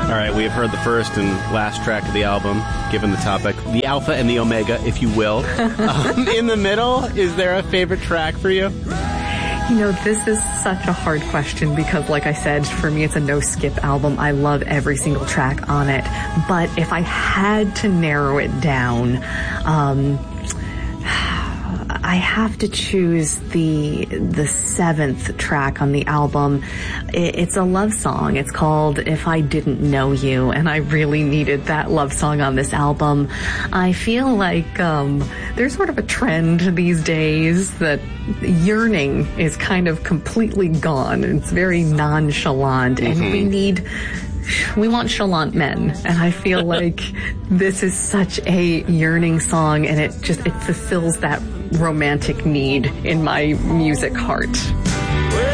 All right, we have heard the first and last track of the album, given the topic, the alpha and the omega, if you will. In the middle, is there a favorite track for you? You know, this is such a hard question because, like I said, for me it's a no-skip album. I love every single track on it. But if I had to narrow it down, I have to choose the seventh track on the album. It's a love song. It's called If I Didn't Know You, and I really needed that love song on this album. I feel like there's sort of a trend these days that yearning is kind of completely gone. It's very nonchalant, and we want chalant men, and I feel like this is such a yearning song, and it fulfills that romantic need in my music heart.